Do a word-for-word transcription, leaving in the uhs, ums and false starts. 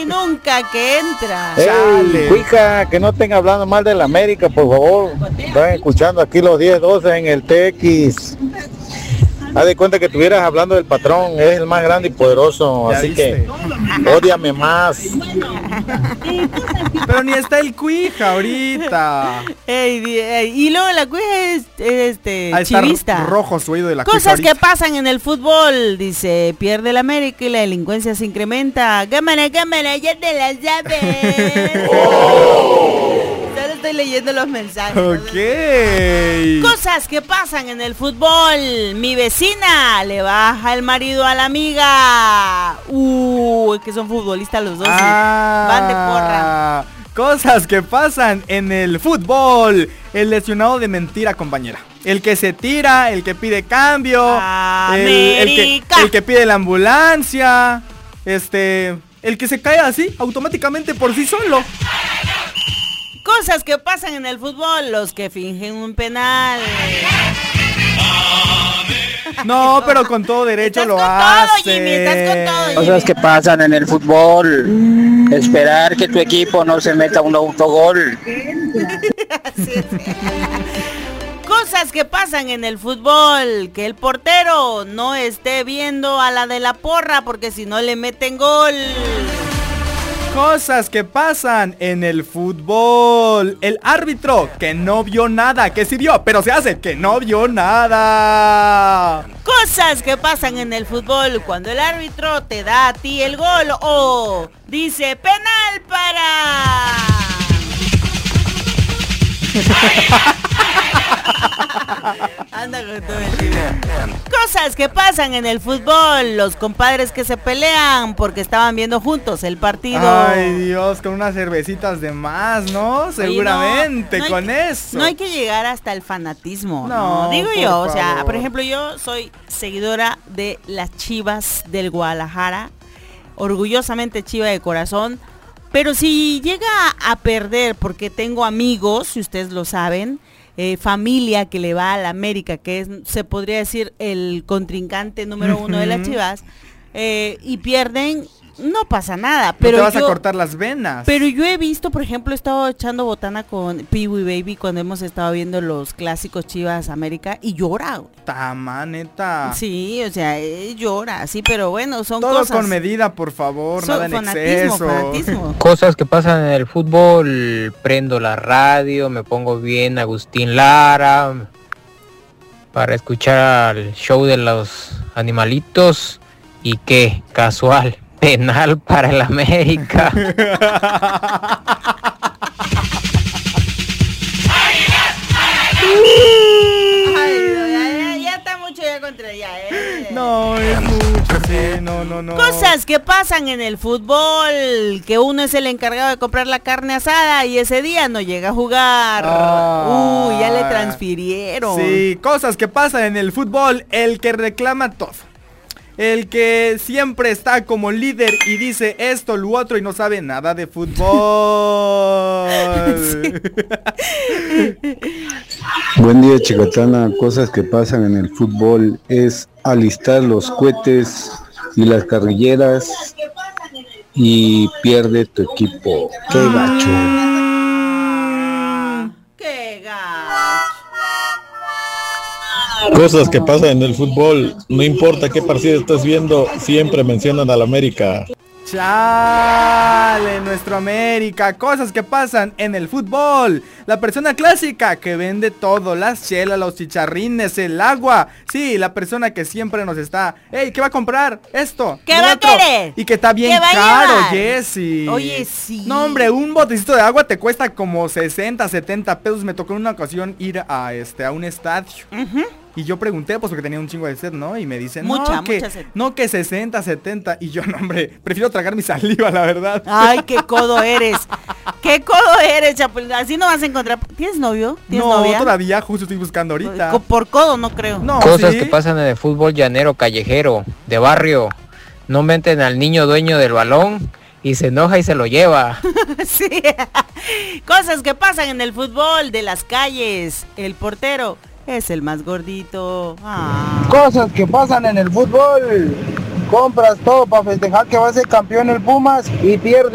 nunca que entra. Hey, Cuica, que no estén hablando mal de la América, por favor. Están escuchando aquí los diez doce en el T X. Haz de cuenta que estuvieras hablando del patrón, es el más grande y poderoso, así viste? Que ódiame más. Pero ni está el Cuija ahorita. Ey, ey, y luego la Cuija es, es este Ahí está chivista. Rojo su oído de la Cosas Cuija que pasan en el fútbol, dice, pierde el América y la delincuencia se incrementa. Cámara, cámara, ya te la sabes. Solo estoy leyendo los mensajes. Ok. Cosas que pasan en el fútbol. Mi vecina le baja el marido a la amiga. Uh, que son futbolistas los dos. Ah, van de porra. Cosas que pasan en el fútbol. El lesionado de mentira, compañera. El que se tira, el que pide cambio. El, el, que, el que pide la ambulancia. Este, el que se cae así, automáticamente por sí solo. Cosas que pasan en el fútbol, los que fingen un penal. No, pero con todo derecho lo hace. Jimmy, estás con todo, Jimmy. Cosas que pasan en el fútbol. Esperar que tu equipo no se meta un autogol. Sí, sí. Cosas que pasan en el fútbol, que el portero no esté viendo a la de la porra porque si no le meten gol. Cosas que pasan en el fútbol. El árbitro que no vio nada, que sí vio, pero se hace que no vio nada. Cosas que pasan en el fútbol cuando el árbitro te da a ti el gol o dice penal para... Anda con todo el libro. Cosas que pasan en el fútbol. Los compadres que se pelean porque estaban viendo juntos el partido. Ay, Dios, con unas cervecitas de más, ¿no? Seguramente. Oye, no, no con que, eso. No hay que llegar hasta el fanatismo. No, no digo yo, favor. O sea, por ejemplo, yo soy seguidora de las Chivas del Guadalajara. Orgullosamente Chiva de corazón. Pero si llega a perder, porque tengo amigos, si ustedes lo saben, eh, familia que le va a la América, que es, se podría decir, el contrincante número uno de las Chivas, eh, y pierden, no pasa nada. Pero no te vas yo, a cortar las venas. Pero yo he visto, por ejemplo, he estado echando botana con Pee Wee Baby cuando hemos estado viendo los clásicos Chivas América y llora. Tama, neta. Sí, o sea, eh, llora, sí, pero bueno, son todo cosas. con medida, por favor, son nada en fanatismo, exceso. Fanatismo. Cosas que pasan en el fútbol, prendo la radio, me pongo bien Agustín Lara para escuchar el show de los animalitos y qué casual. Penal para el América. Ay, no, ya, ya, ya está mucho ya contra ya, eh. No, es mucho, sí, no, no, no. Cosas que pasan en el fútbol, que uno es el encargado de comprar la carne asada y ese día no llega a jugar. Ah, Uy, ya le transfirieron. Sí, cosas que pasan en el fútbol, el que reclama todo. El que siempre está como líder y dice esto, lo otro y no sabe nada de fútbol. Buen día, Chicotana. Cosas que pasan en el fútbol es alistar los cohetes y las carrilleras y pierde tu equipo. ¡Qué gacho! ¡Qué gacho! Cosas que pasan en el fútbol, no importa qué partido estás viendo, siempre mencionan a la América. Chale, nuestro América. Cosas que pasan en el fútbol. La persona clásica que vende todo, las chelas, los chicharrines, el agua. Sí, la persona que siempre nos está, hey, ¿qué va a comprar? Esto. ¿Qué va a querer? Y que está bien ¿Qué va a caro, llevar? Jessy. Oye, sí. No, hombre, un botecito de agua te cuesta como sesenta, setenta pesos. Me tocó en una ocasión ir a este a un estadio. Uh-huh. Y yo pregunté, pues porque tenía un chingo de sed, ¿no? Y me dicen, mucha, no, que, mucha sed. no, que sesenta, setenta. Y yo, no, hombre, prefiero tragar mi saliva, la verdad. Ay, qué codo eres. Qué codo eres, Chapulín. Así no vas a encontrar. ¿Tienes novio? ¿Tienes no, novia? todavía, justo estoy buscando ahorita. Por codo no creo. No, cosas ¿sí? que pasan en el fútbol llanero, callejero, de barrio. No meten al niño dueño del balón y se enoja y se lo lleva. Sí. Cosas que pasan en el fútbol de las calles. El portero es el más gordito. Ah. Cosas que pasan en el fútbol. Compras todo para festejar que va a ser campeón el Pumas y pierde.